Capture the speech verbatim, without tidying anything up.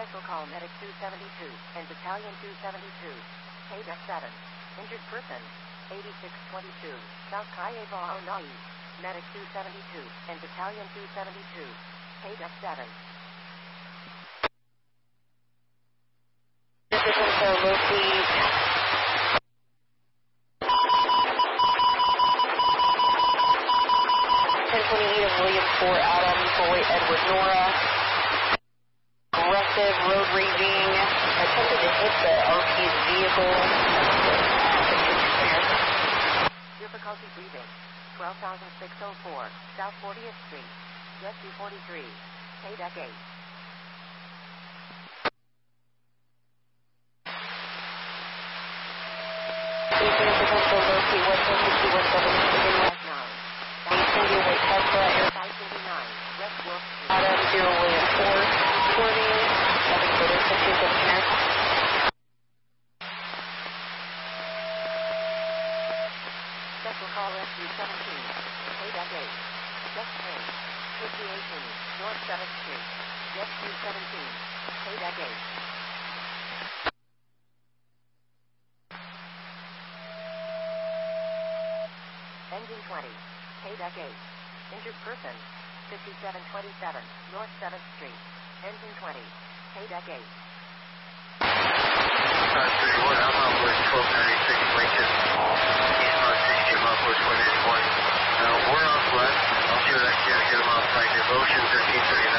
Special call Medic two seventy-two and Battalion two seventy-two. K seven. Injured person. eighty-six twenty-two. South Kayeva Onai. Medic two seventy-two and Battalion two seventy-two. K seven. This is info locate. ten twenty-eight of William four Adam, Boy Edward Nora. Aggressive road raging. Attempted to hit the R P's vehicle. Difficulty breathing. twelve thousand six hundred four. South fortieth Street. Jet two forty-three. K eight. Adam zero William four, reporting, seven further fifteen of connect. Special call S U seventeen, K eight, Jet three, fifty eighteen, North seventh Street, Jet two seventeen, K eight. Engine twenty, K eight, injured person. fifty-seven twenty-seven, North seventh Street. Engine twenty, K eight. five thirty-one, I'm on board twelve ninety-six Lincoln. Eastbound sixty, I'm on board one eighty-one. Uh, we're off left. I'll see what I can get them outside. Devotion thirteen thirty-nine.